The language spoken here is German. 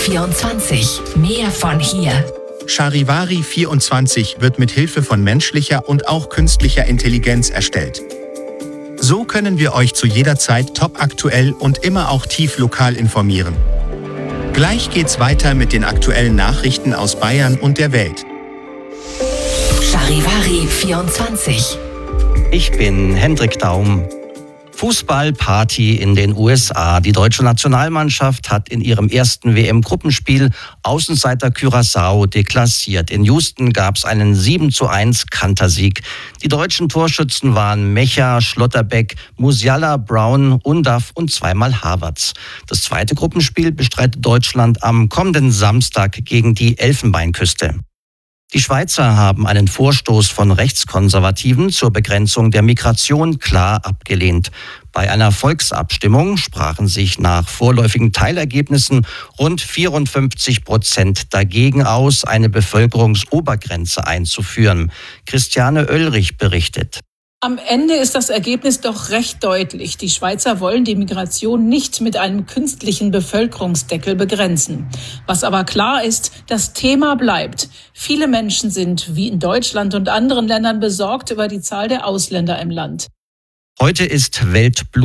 24. Mehr von hier. Charivari 24 wird mit Hilfe von menschlicher und auch künstlicher Intelligenz erstellt. So können wir euch zu jeder Zeit topaktuell und immer auch tief lokal informieren. Gleich geht's weiter mit den aktuellen Nachrichten aus Bayern und der Welt. Charivari 24. Ich bin Hendrik Daum. Fußballparty in den USA. Die deutsche Nationalmannschaft hat in ihrem ersten WM-Gruppenspiel Außenseiter Curaçao deklassiert. In Houston gab es einen 7:1 Kantersieg. Die deutschen Torschützen waren Mecha, Schlotterbeck, Musiala, Brown, Undav und zweimal Havertz. Das zweite Gruppenspiel bestreitet Deutschland am kommenden Samstag gegen die Elfenbeinküste. Die Schweizer haben einen Vorstoß von Rechtskonservativen zur Begrenzung der Migration klar abgelehnt. Bei einer Volksabstimmung sprachen sich nach vorläufigen Teilergebnissen rund 54% dagegen aus, eine Bevölkerungsobergrenze einzuführen. Christiane Oelrich berichtet. Am Ende ist das Ergebnis doch recht deutlich. Die Schweizer wollen die Migration nicht mit einem künstlichen Bevölkerungsdeckel begrenzen. Was aber klar ist, das Thema bleibt. Viele Menschen sind, wie in Deutschland und anderen Ländern, besorgt über die Zahl der Ausländer im Land. Heute ist Weltblut